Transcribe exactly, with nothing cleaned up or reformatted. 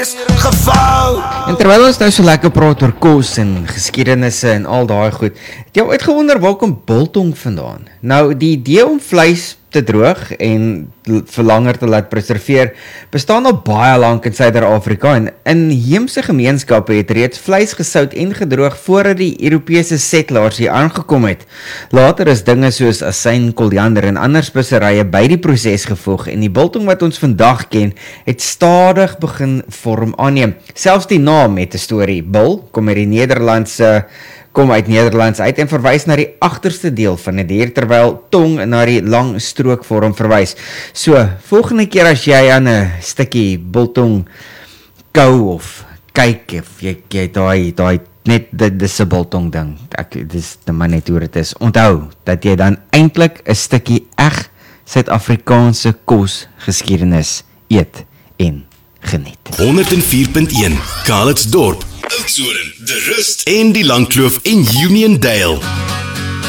Gevou. En terwyl ons nou so lekker praat oor kos en geskiedenisse en al daai goed, het jy ooit gewonder waar kom biltong vandaan? Nou, die idee om vleis te droog en vir langer te laat preserveer, bestaan al baie lank in Suider-Afrika en inheemse gemeenskappe het reeds vleis gesout en gedroog voordat die Europese settlers hier aangekom het. Later is dinge soos asyn, koriander en ander speserye by die proses gevoeg en die biltong wat ons vandag ken, het stadig begin vorm aanneem. Selfs die naam het 'n storie. Bil kom uit die Nederlandse kom uit Nederlands uit en verwys na die agterste deel van 'n dier, terwyl tong na die lang strookvorm verwys. So, volgende keer as jy aan 'n stukkie biltong kou of kyk, of jy, jy daai, daai, net, dit dis 'n biltong ding, ek, dis die man net hoe dit is, onthou, dat jy dan eintlik 'n stukkie eg Suid-Afrikaanse kos geskiedenis eet en geniet. honderd vier punt een Calitzdorp, Oudtshoorn, De Rust en die Langkloof en Uniondale.